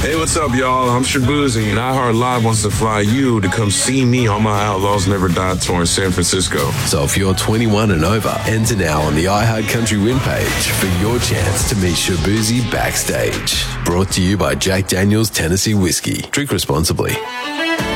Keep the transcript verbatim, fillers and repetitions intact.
Hey, what's up, y'all? I'm Shabuzi, and iHeart Live wants to fly you to come see me on my Outlaws Never Die tour in San Francisco. So if you're twenty-one and over, enter now on the iHeart Country Win page for your chance to meet Shabuzi backstage. Brought to you by Jack Daniel's Tennessee Whiskey. Drink responsibly.